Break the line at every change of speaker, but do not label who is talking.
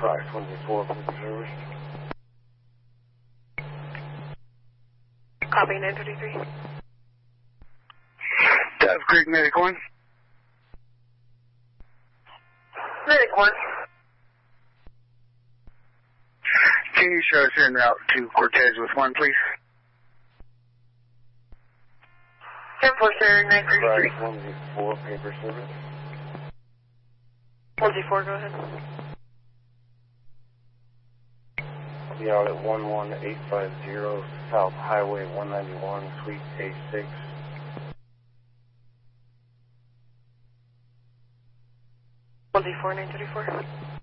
Fox 104, paper service.
Copy 933.
Dove Creek Medic 1.
Medic 1.
Can you show us en route to Cortez with 1, please?
10-4, sir, 933.
Fox 104, paper service.
104, go ahead.
I'll be out at 11850 South Highway 191, Suite A6.
104, 934.